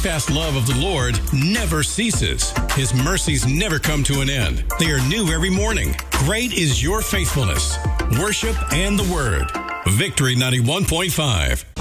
steadfast love of the Lord never ceases. His mercies never come to an end. They are new every morning. Great is your faithfulness. Worship and the Word. Victory 91.5.